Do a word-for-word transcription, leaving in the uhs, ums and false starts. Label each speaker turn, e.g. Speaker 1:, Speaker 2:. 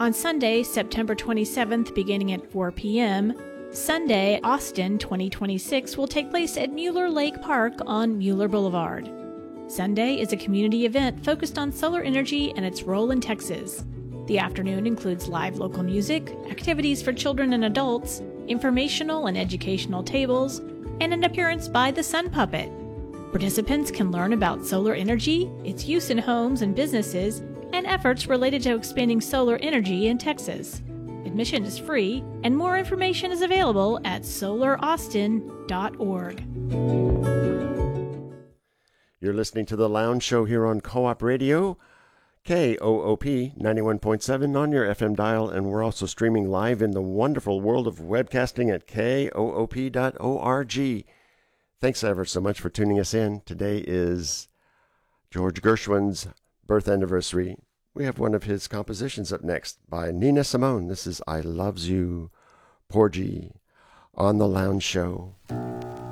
Speaker 1: On Sunday, September twenty-seventh, beginning at four p.m., Sunday, Austin twenty twenty-six will take place at Mueller Lake Park on Mueller Boulevard. Sunday is a community event focused on solar energy and its role in Texas. The afternoon includes live local music, activities for children and adults, informational and educational tables, and an appearance by the Sun Puppet. Participants can learn about solar energy, its use in homes and businesses, and efforts related to expanding solar energy in Texas. Admission is free, and more information is available at solar austin dot org.
Speaker 2: You're listening to The Lounge Show here on Co-op Radio, K O O P ninety-one point seven on your F M dial, and we're also streaming live in the wonderful world of webcasting at K O O P dot org. Thanks ever so much for tuning us in. Today is George Gershwin's birth anniversary. We have one of his compositions up next by Nina Simone. This is I Loves You, Porgy, on The Lounge Show.